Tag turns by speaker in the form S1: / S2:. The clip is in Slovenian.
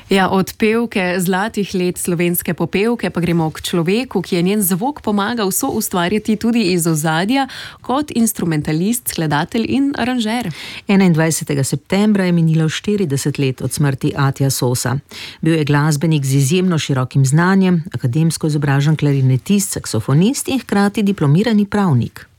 S1: Ja, od pevke zlatih let slovenske popevke pa gremo k človeku, ki je njen zvok pomagal soustvarjati tudi iz ozadja kot instrumentalist, skladatelj in aranžer.
S2: 21. septembra je minilo 40 let od smrti Atija Sosa. Bil je glasbenik z izjemno širokim znanjem, akademsko izobražen klarinetist, saksofonist in hkrati diplomirani pravnik.